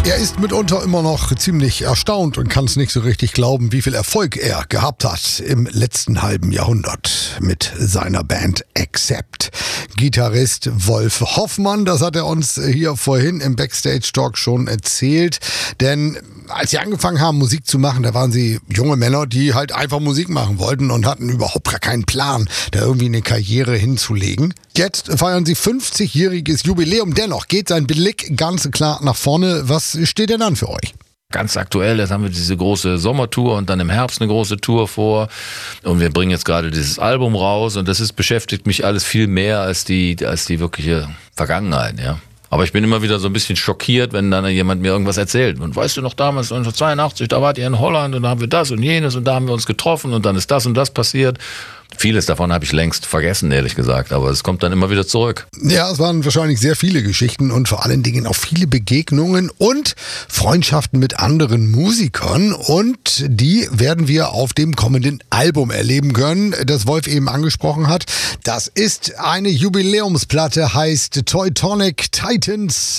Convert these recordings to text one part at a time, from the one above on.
Er ist mitunter immer noch ziemlich erstaunt und kann es nicht so richtig glauben, wie viel Erfolg er gehabt hat im letzten halben Jahrhundert mit seiner Band Accept. Gitarrist Wolf Hoffmann, das hat er uns hier vorhin im Backstage-Talk schon erzählt. Denn als sie angefangen haben, Musik zu machen, da waren sie junge Männer, die halt einfach Musik machen wollten und hatten überhaupt gar keinen Plan, da irgendwie eine Karriere hinzulegen. Jetzt feiern sie 50-jähriges Jubiläum. Dennoch geht sein Blick ganz klar nach vorne. Was steht denn an für euch? Ganz aktuell, jetzt haben wir diese große Sommertour und dann im Herbst eine große Tour vor. Und wir bringen jetzt gerade dieses Album raus und das beschäftigt mich alles viel mehr als die wirkliche Vergangenheit, ja. Aber ich bin immer wieder so ein bisschen schockiert, wenn dann jemand mir irgendwas erzählt. Und weißt du noch damals, 1982, da wart ihr in Holland und da haben wir das und jenes und da haben wir uns getroffen und dann ist das und das passiert. Vieles davon habe ich längst vergessen, ehrlich gesagt, aber es kommt dann immer wieder zurück. Ja, es waren wahrscheinlich sehr viele Geschichten und vor allen Dingen auch viele Begegnungen und Freundschaften mit anderen Musikern und die werden wir auf dem kommenden Album erleben können, das Wolf eben angesprochen hat. Das ist eine Jubiläumsplatte, heißt Teutonic Titans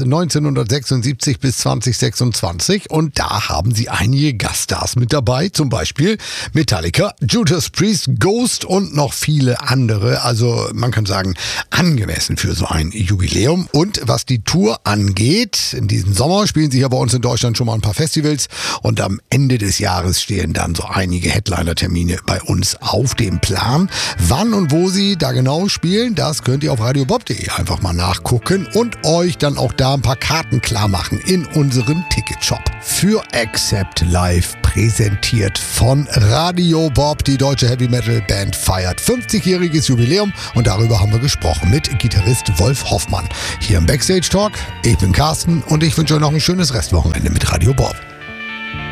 1976 bis 2026 und da haben sie einige Gaststars mit dabei, zum Beispiel Metallica, Judas Priest, Ghost und noch viele andere. Also man kann sagen, angemessen für so ein Jubiläum. Und was die Tour angeht, in diesem Sommer spielen sie hier bei uns in Deutschland schon mal ein paar Festivals und am Ende des Jahres stehen dann so einige Headliner-Termine bei uns auf dem Plan. Wann und wo sie da genau spielen, das könnt ihr auf radiobob.de einfach mal nachgucken und euch dann auch da ein paar Karten klar machen in unserem Ticketshop. Für Accept Live präsentiert von Radio Bob, die deutsche Heavy Metal Band feiert 50-jähriges Jubiläum und darüber haben wir gesprochen mit Gitarrist Wolf Hoffmann. Hier im Backstage Talk, ich bin Carsten und ich wünsche euch noch ein schönes Restwochenende mit Radio Bob.